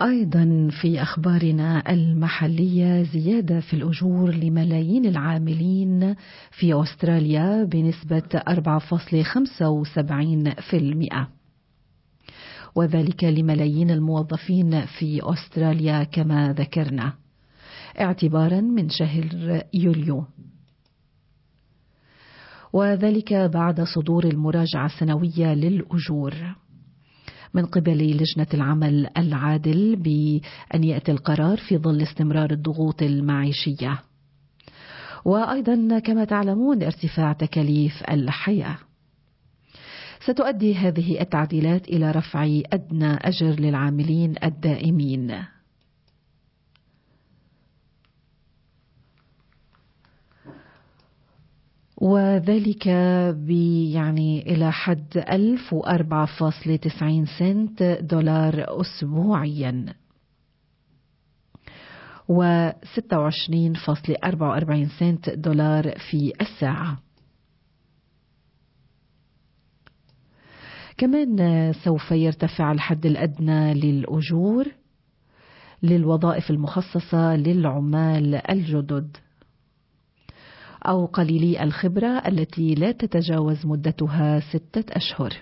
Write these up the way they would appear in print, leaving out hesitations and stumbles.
أيضا في أخبارنا المحلية، زيادة في الأجور لملايين العاملين في أستراليا بنسبة 4.75%، وذلك لملايين الموظفين في أستراليا كما ذكرنا اعتبارا من شهر يوليو، وذلك بعد صدور المراجعة السنوية للأجور من قبل لجنة العمل العادل بأن يأتي القرار في ظل استمرار الضغوط المعيشية، وأيضا كما تعلمون ارتفاع تكاليف الحياة. ستؤدي هذه التعديلات إلى رفع أدنى أجر للعاملين الدائمين، وذلك إلى حد 1004.90 سنت دولار أسبوعيا و26.44 سنت دولار في الساعة. كمان سوف يرتفع الحد الأدنى للأجور للوظائف المخصصة للعمال الجدد أو قليلي الخبرة التي لا تتجاوز مدتها 6 أشهر،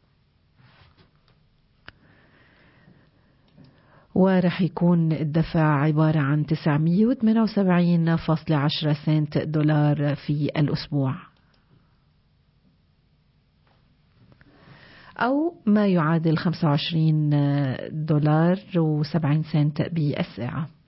ورح يكون الدفع عبارة عن 978.10 سنت دولار في الأسبوع، أو ما يعادل $25.70 بالساعة.